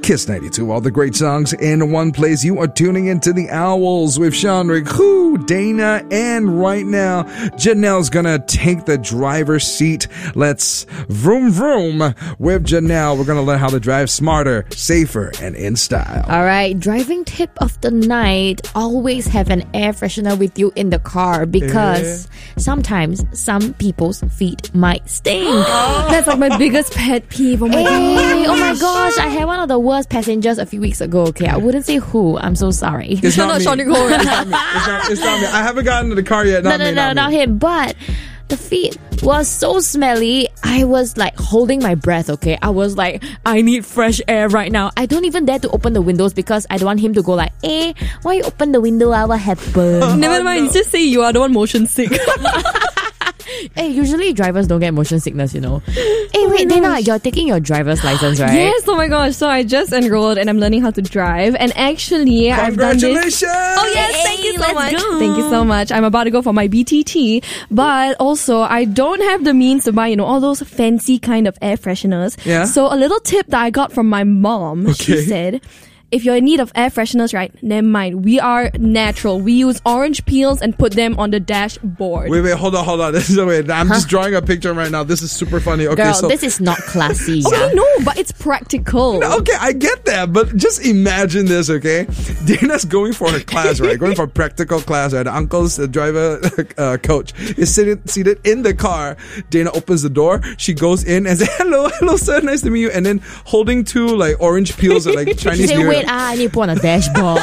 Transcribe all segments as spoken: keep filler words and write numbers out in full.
Kiss ninety-two, all the great songs in one place. You are tuning into the Owls with Sean, Riku, Dana, and right now, Janelle's gonna take the driver's seat. Let's vroom vroom with Janelle. We're gonna learn how to drive smarter, safer, and in style. All right, driving tip of the night: always have an air freshener with you in the car because eh. sometimes some people's feet might stink. That's like my biggest pet peeve. Oh my hey, gosh. Oh my gosh, I had one of the worst passengers a few weeks ago. Okay, I wouldn't say who. I'm so sorry. It's not, not me. It's not me. It's not, it's not me. I haven't gotten to the car yet. Not no, no, me, no, not, not me. him. But the feet was so smelly. I was like holding my breath. Okay, I was like, I need fresh air right now. I don't even dare to open the windows because I don't want him to go like, eh, why you open the window? I will happen. Never mind. no. Just say you are the one motion sick. Hey, usually drivers don't get motion sickness, you know. Hey, oh wait, Dana, you're taking your driver's license, right? Yes, oh my gosh. So I just enrolled and I'm learning how to drive. And actually, I've done this. Congratulations! Oh yes, thank Hey, you so let's much. go. Thank you so much. I'm about to go for my B T T. But also, I don't have the means to buy, you know, all those fancy kind of air fresheners. Yeah. So a little tip that I got from my mom, Okay. she said, if you're in need of air fresheners, right, never mind. We are natural. We use orange peels and put them on the dashboard. Wait, wait, hold on, hold on. This is wait. I'm Huh? just drawing a picture right now. This is super funny. Okay, Girl, so this is not classy. Oh, no, but it's practical. okay, I get that, but just imagine this, okay? Dana's going for her class, right? Going for practical class, right? The uncle's the driver uh, coach is sitting seated in the car. Dana opens the door. She goes in and says, "Hello, hello, sir. Nice to meet you." And then holding two like orange peels, like She Chinese said, New Year. wait, ah, I need to put on a dashboard.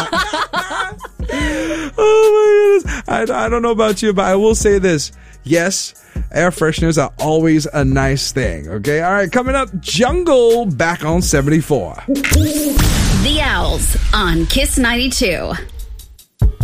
Oh my goodness. I, I don't know about you, but I will say this. Yes, air fresheners are always a nice thing, okay? All right, coming up, Jungle back on seventy-four. The Owls on Kiss ninety-two.